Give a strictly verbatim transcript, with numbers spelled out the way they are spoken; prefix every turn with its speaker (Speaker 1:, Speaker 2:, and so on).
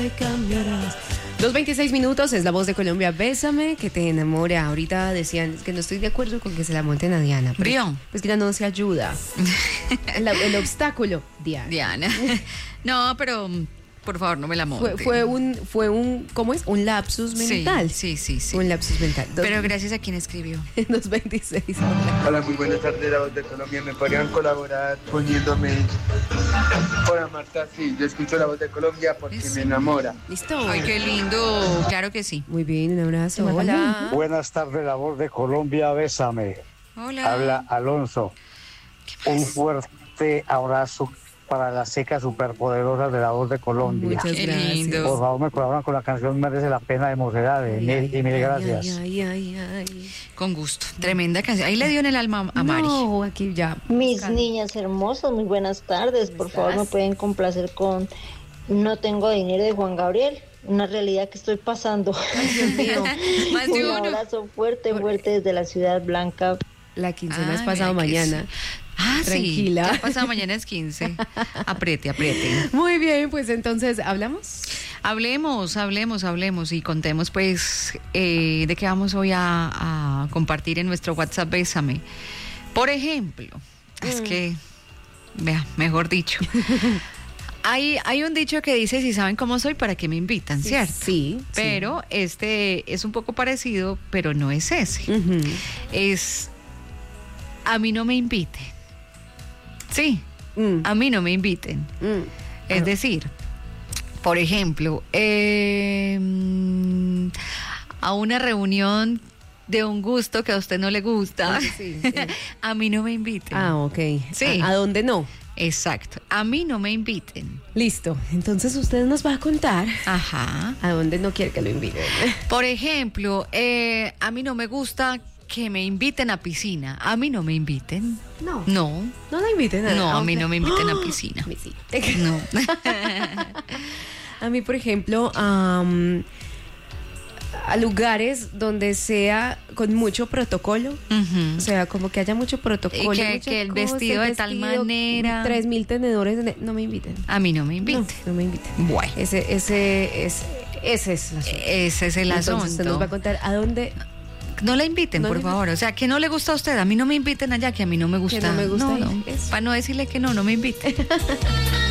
Speaker 1: me cambiarás. Dos veintiséis minutos, es La Voz de Colombia, Bésame, que te enamora. Ahorita decían que no estoy de acuerdo con que se la monten a Diana.
Speaker 2: ¿Vio?
Speaker 1: Pues que ella no se ayuda. el, el obstáculo, Diana.
Speaker 2: Diana. No, pero por favor, no me la monte.
Speaker 1: Fue, fue un, fue un, ¿cómo es? Un lapsus mental.
Speaker 2: Sí, sí, sí. sí.
Speaker 1: Un lapsus mental. Dos,
Speaker 2: pero gracias a quien escribió.
Speaker 1: dos veintiséis.
Speaker 3: Hola, muy buenas tardes, La Voz de Colombia. ¿Me podrían colaborar poniéndome? Hola, Marta, sí, yo escucho La Voz de Colombia porque
Speaker 2: Eso.
Speaker 3: me enamora.
Speaker 1: ¿Listo?
Speaker 2: Ay, qué lindo. Claro que sí.
Speaker 1: Muy bien, un abrazo. Hola.
Speaker 4: Buenas tardes, La Voz de Colombia, Bésame.
Speaker 2: Hola.
Speaker 4: Habla Alonso. Un fuerte abrazo para las secas superpoderosas de La Voz de Colombia.
Speaker 1: Muchas
Speaker 2: Qué
Speaker 1: gracias.
Speaker 2: lindo.
Speaker 4: Por favor, me colaboran con la canción Merece la Pena de Mocedades.
Speaker 1: Ay,
Speaker 4: Mil
Speaker 1: ay,
Speaker 4: y mil
Speaker 1: ay,
Speaker 4: gracias.
Speaker 1: Ay, ay, ay, ay.
Speaker 2: Con gusto. Tremenda canción. Ahí le dio en el alma a Mari.
Speaker 1: No, aquí ya.
Speaker 5: Mis
Speaker 1: buscando.
Speaker 5: niñas hermosas, muy buenas tardes. Por favor, me pueden complacer con No tengo dinero de Juan Gabriel. Una realidad que estoy pasando.
Speaker 1: Dios mío.
Speaker 2: Más de
Speaker 5: Un
Speaker 2: uno.
Speaker 5: abrazo fuerte, fuerte desde la Ciudad Blanca.
Speaker 1: La quincena es
Speaker 2: Ay,
Speaker 1: pasado
Speaker 2: mira que
Speaker 1: mañana.
Speaker 2: sí. Ah,
Speaker 1: Tranquila.
Speaker 2: sí. Ya pasado mañana es quince. Apriete, apriete.
Speaker 1: Muy bien, pues entonces, ¿hablamos?
Speaker 2: Hablemos, hablemos, hablemos y contemos pues eh, de qué vamos hoy a, a compartir en nuestro WhatsApp Bésame. Por ejemplo, mm. es que, vea, mejor dicho, hay, hay un dicho que dice, si saben cómo soy, ¿para qué me invitan? ¿Cierto?
Speaker 1: Sí.
Speaker 2: Pero este es un poco parecido, pero no es ese.
Speaker 1: Sí. Uh-huh.
Speaker 2: Es, a mí no me inviten. Sí,
Speaker 1: Mm.
Speaker 2: a mí no me inviten.
Speaker 1: Mm.
Speaker 2: Es
Speaker 1: Ah.
Speaker 2: decir, por ejemplo, eh, a una reunión de un gusto que a usted no le gusta,
Speaker 1: Sí, sí.
Speaker 2: a mí no me inviten.
Speaker 1: Ah, ok.
Speaker 2: Sí.
Speaker 1: ¿A, a dónde no?
Speaker 2: Exacto, a mí no me inviten.
Speaker 1: Listo. Entonces usted nos va a contar
Speaker 2: Ajá.
Speaker 1: a dónde no quiere que lo inviten.
Speaker 2: Por ejemplo, eh, a mí no me gusta que me inviten a piscina. A mí no me inviten.
Speaker 1: No.
Speaker 2: No.
Speaker 1: No la inviten a
Speaker 2: No, a mí
Speaker 1: dónde?
Speaker 2: no me inviten a
Speaker 1: ¡Ah!
Speaker 2: piscina.
Speaker 1: A mí sí.
Speaker 2: No.
Speaker 1: A mí, por ejemplo, um, a lugares donde sea con mucho protocolo.
Speaker 2: Ujú.
Speaker 1: O sea, como que haya mucho protocolo.
Speaker 2: Y que-
Speaker 1: mucha
Speaker 2: que el
Speaker 1: cosa,
Speaker 2: vestido de tal manera.
Speaker 1: Tres mil tenedores. de- No me inviten.
Speaker 2: A mí no me inviten.
Speaker 1: No, no me inviten.
Speaker 2: Bueno.
Speaker 1: Ese, ese, ese, ese es el asunto.
Speaker 2: Ese es el
Speaker 1: Entonces
Speaker 2: asunto.
Speaker 1: usted nos va a contar a dónde.
Speaker 2: No la inviten,
Speaker 1: No
Speaker 2: por
Speaker 1: le-
Speaker 2: favor. O sea, que no le gusta a usted. A mí no me inviten allá, que a mí no me gusta.
Speaker 1: no me gusta
Speaker 2: No,
Speaker 1: ir.
Speaker 2: no.
Speaker 1: Eso.
Speaker 2: Para no decirle que no, no me invite.